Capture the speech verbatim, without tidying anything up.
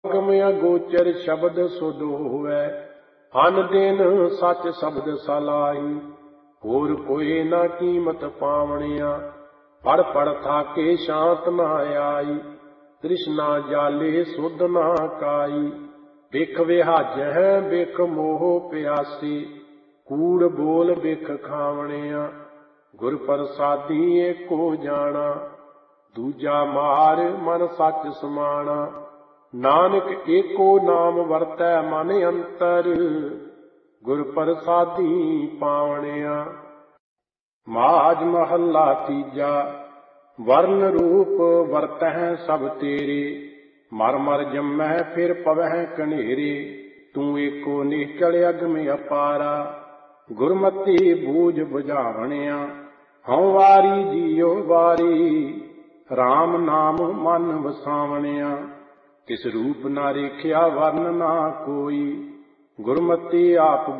ਅਗਮ ਅਗੋਚਰ ਸ਼ਬਦ ਸੁਧ ਹੋਵੈ, ਅਨ ਦਿਨ ਸੱਚ ਸ਼ਬਦ ਸਲਾਹੀ। ਹੋਰ ਕੋਇ ਨਾ ਕੀਮਤ ਪਾਵਣਿਆ, ਪੜ ਪੜ ਥਾਕੇ ਸ਼ਾਂਤ ਨਾ ਆਈ। ਤ੍ਰਿਸ਼ਨਾ ਜਾਲੇ ਸੁਧ ਨਾ ਕਾਈ, ਬਿਖ ਵਿਹਾਜਹਿ ਬਿਖ ਮੋਹ ਪਿਆਸੀ। ਕੂੜ ਬੋਲ ਬਿਖ ਖਾਵਣਿਆ, ਗੁਰ ਪ੍ਰਸਾਦੀ ਏਕੋ ਜਾਣਾ। ਦੂਜਾ ਮਾਰ ਮਨ ਸੱਚ ਸਮਾਣਾ, ਨਾਨਕ ਏਕੋ ਨਾਮ ਵਰਤੈ ਮਨ ਅੰਤਰ। ਗੁਰ ਪ੍ਰਸਾਦੀ ਪਾਵਣਿਆ। ਮਾਝ ਮਹੱਲਾ ਤੀਜਾ। ਵਰਨ ਰੂਪ ਵਰਤਹਿ ਸਭ ਤੇਰੇ, ਮਰ ਮਰ ਜੰਮਹਿ ਫਿਰ ਪਵਹਿ ਕਨੇਰੇ। ਤੂੰ ਏਕੋ ਨਿਸ਼ਚਲ ਅਗਮ ਅਪਾਰਾ, ਗੁਰਮਤਿ ਬੂਝ ਬੁਝਾਵਣਿਆ। ਹਉ ਵਾਰੀ ਜੀਉ ਵਾਰੀ, RAM ਨਾਮ ਮਨ ਵਸਾਵਣਿਆ। ਤਿਸ ਰੂਪ ਨਾ ਰੇਖਿਆ ਵਰਨ ਨਾ ਕੋਈ, ਗੁਰਮਤਿ ਆਪ